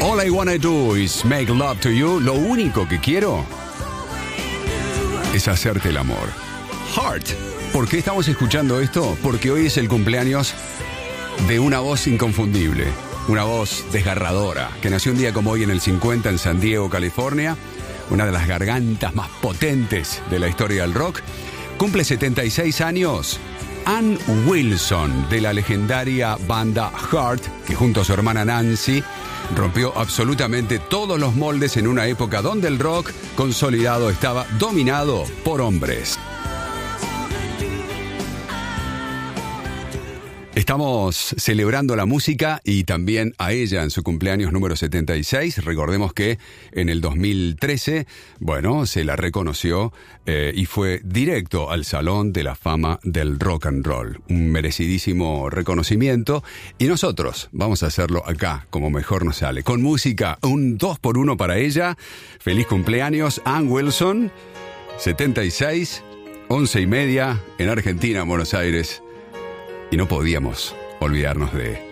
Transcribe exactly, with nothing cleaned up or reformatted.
All I wanna do is make love to you. Lo único que quiero es hacerte el amor. Heart. ¿Por qué estamos escuchando esto? Porque hoy es el cumpleaños de una voz inconfundible, una voz desgarradora, que nació un día como hoy en el cincuenta en San Diego, California, una de las gargantas más potentes de la historia del rock. Cumple setenta y seis años. Ann Wilson, de la legendaria banda Heart, que junto a su hermana Nancy rompió absolutamente todos los moldes en una época donde el rock consolidado estaba dominado por hombres. Estamos celebrando la música y también a ella en su cumpleaños número setenta y seis. Recordemos que en el dos mil trece, bueno, se la reconoció eh, y fue directo al Salón de la Fama del Rock and Roll. Un merecidísimo reconocimiento. Y nosotros vamos a hacerlo acá, como mejor nos sale. Con música, un dos por uno para ella. Feliz cumpleaños, Ann Wilson, setenta y seis, once y media, en Argentina, en Buenos Aires. Y no podíamos olvidarnos de